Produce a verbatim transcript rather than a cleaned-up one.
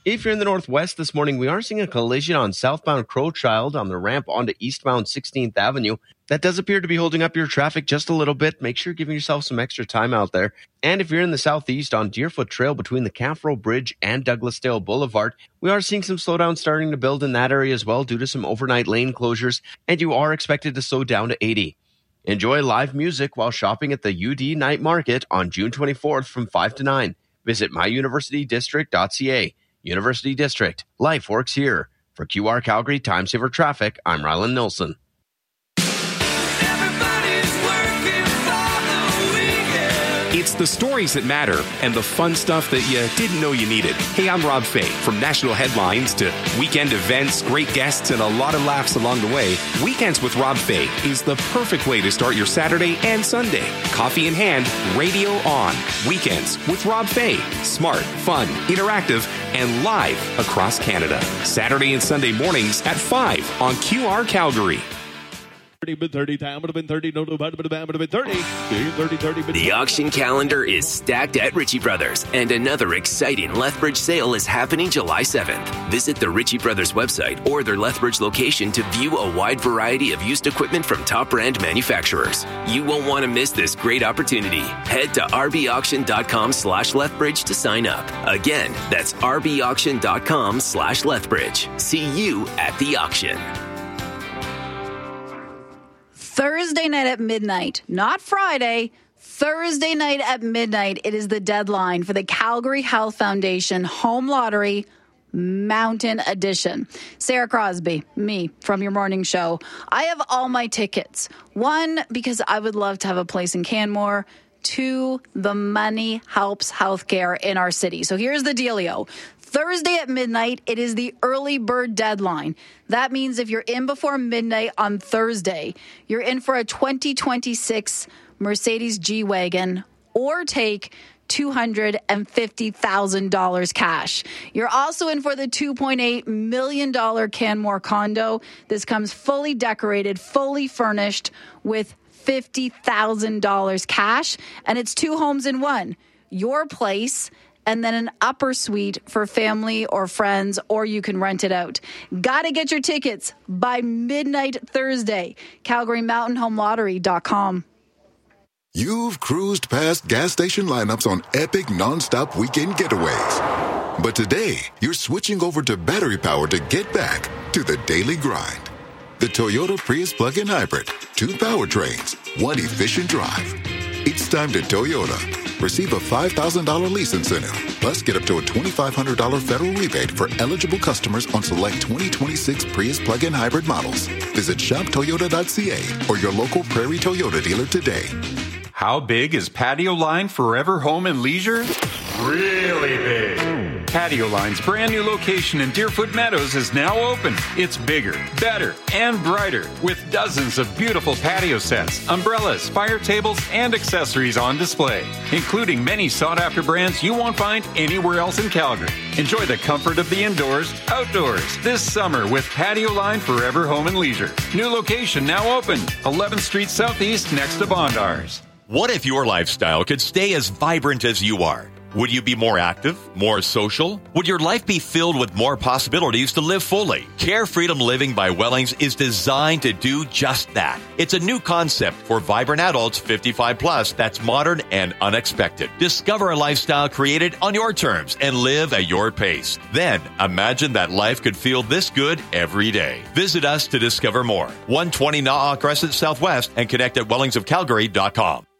If you're in the Northwest this morning, we are seeing a collision on southbound Crowchild on the ramp onto eastbound sixteenth Avenue. That does appear to be holding up your traffic just a little bit. Make sure you're giving yourself some extra time out there. And if you're in the southeast on Deerfoot Trail between the Caffrell Bridge and Douglasdale Boulevard, we are seeing some slowdown starting to build in that area as well due to some overnight lane closures, and you are expected to slow down to eighty. Enjoy live music while shopping at the U D Night Market on June twenty-fourth from five to nine. Visit my university district dot c a. University District. Life works here. For Q R Calgary Time Saver Traffic, I'm Rylan Nilsson. It's the stories that matter and the fun stuff that you didn't know you needed. Hey, I'm Rob Fay. From national headlines to weekend events, great guests, and a lot of laughs along the way, Weekends with Rob Fay is the perfect way to start your Saturday and Sunday. Coffee in hand, radio on. Weekends with Rob Fay. Smart, fun, interactive, and live across Canada. Saturday and Sunday mornings at five on Q R Calgary. thirty, time would have been thirty, no, no, would have been thirty, thirty, thirty. The auction calendar is stacked at Ritchie Brothers, and another exciting Lethbridge sale is happening July seventh. Visit the Ritchie Brothers website or their Lethbridge location to view a wide variety of used equipment from top brand manufacturers. You won't want to miss this great opportunity. Head to rbauction.com slash Lethbridge to sign up. Again, that's rbauction.com slash Lethbridge. See you at the auction. Thursday night at midnight, not Friday, Thursday night at midnight, it is the deadline for the Calgary Health Foundation Home Lottery Mountain Edition. Sarah Crosby, me, from your morning show. I have all my tickets. One, because I would love to have a place in Canmore. Two, the money helps healthcare in our city. So here's the dealio. Thursday at midnight, it is the early bird deadline. That means if you're in before midnight on Thursday, you're in for a twenty twenty-six Mercedes G-Wagon or take two hundred fifty thousand dollars cash. You're also in for the two point eight million dollars Canmore condo. This comes fully decorated, fully furnished with fifty thousand dollars cash, and it's two homes in one. Your place and then an upper suite for family or friends, or you can rent it out. Got to get your tickets by midnight Thursday. Calgary Mountain Home Lottery dot com. You've cruised past gas station lineups on epic nonstop weekend getaways. But today, you're switching over to battery power to get back to the daily grind. The Toyota Prius Plug-in Hybrid. Two powertrains, one efficient drive. It's time to Toyota. Receive a five thousand dollars lease incentive. Plus, get up to a twenty-five hundred dollars federal rebate for eligible customers on select twenty twenty-six Prius plug-in hybrid models. Visit shop toyota dot c a or your local Prairie Toyota dealer today. How big is Patio Line Forever Home and Leisure? Really big. Patio Line's brand new location in Deerfoot Meadows is now open. It's bigger, better, and brighter with dozens of beautiful patio sets, umbrellas, fire tables, and accessories on display, including many sought-after brands you won't find anywhere else in Calgary. Enjoy the comfort of the indoors, outdoors, this summer with Patio Line Forever Home and Leisure. New location now open, eleventh Street Southeast next to Bondars. What if your lifestyle could stay as vibrant as you are? Would you be more active, more social? Would your life be filled with more possibilities to live fully? Care Freedom Living by Wellings is designed to do just that. It's a new concept for vibrant adults fifty-five plus that's modern and unexpected. Discover a lifestyle created on your terms and live at your pace. Then imagine that life could feel this good every day. Visit us to discover more. one twenty Na'a Crescent Southwest and connect at wellings of calgary dot com.